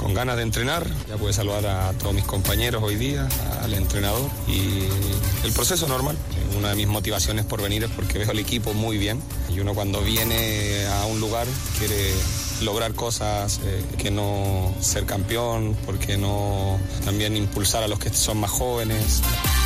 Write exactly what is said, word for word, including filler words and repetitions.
con ganas de entrenar. Ya pude saludar a todos mis compañeros hoy día, al entrenador, y el proceso normal. Una de mis motivaciones por venir es porque veo al equipo muy bien, y uno cuando viene a un lugar quiere lograr cosas, eh, que no ser campeón, porque no también impulsar a los que son más jóvenes.